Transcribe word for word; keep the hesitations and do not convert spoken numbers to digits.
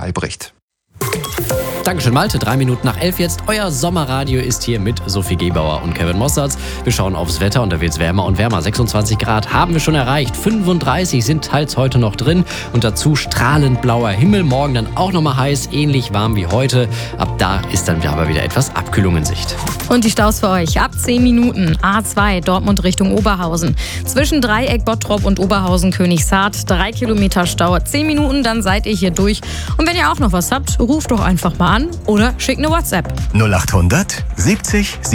Albrecht. Dankeschön, Malte. Drei Minuten nach elf jetzt. Euer Sommerradio ist hier mit Sophie Gebauer und Kevin Mossertz. Wir schauen aufs Wetter und da wird es wärmer und wärmer. sechsundzwanzig Grad haben wir schon erreicht. fünfunddreißig sind teils heute noch drin. Und dazu strahlend blauer Himmel. Morgen dann auch nochmal heiß, ähnlich warm wie heute. Ab da ist dann aber wieder etwas Abkühlung in Sicht. Und die Staus für euch. Ab zehn Minuten. A zwei, Dortmund Richtung Oberhausen. Zwischen Dreieck, Bottrop und Oberhausen, Königshardt. Drei Kilometer Stau. Zehn Minuten, dann seid ihr hier durch. Und wenn ihr auch noch was habt, ruft doch einfach mal an oder schickt eine WhatsApp. null achthundert siebzig